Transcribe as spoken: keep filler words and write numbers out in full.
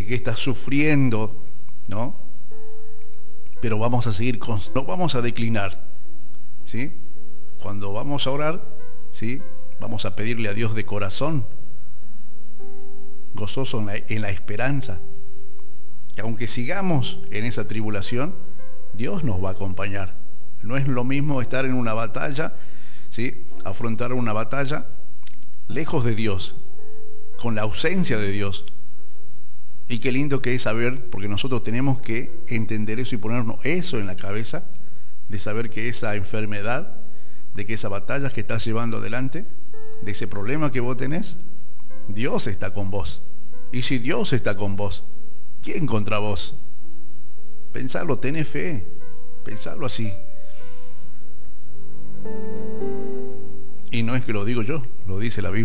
que estás sufriendo, ¿no? Pero vamos a seguir, con, no vamos a declinar, ¿sí? Cuando vamos a orar, ¿sí? Vamos a pedirle a Dios de corazón, gozoso en la, en la esperanza, que aunque sigamos en esa tribulación, Dios nos va a acompañar. No es lo mismo estar en una batalla, ¿sí? Afrontar una batalla lejos de Dios, con la ausencia de Dios. Y qué lindo que es saber, porque nosotros tenemos que entender eso y ponernos eso en la cabeza, de saber que esa enfermedad, de que esa batalla que estás llevando adelante, de ese problema que vos tenés, Dios está con vos. Y si Dios está con vos, ¿quién contra vos? Pensarlo, tenés fe, pensarlo así. Y no es que lo digo yo, lo dice la Biblia.